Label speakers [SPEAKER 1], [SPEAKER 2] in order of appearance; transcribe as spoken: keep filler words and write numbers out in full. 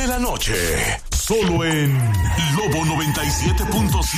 [SPEAKER 1] de la noche. Solo en Lobo noventa y siete punto siete.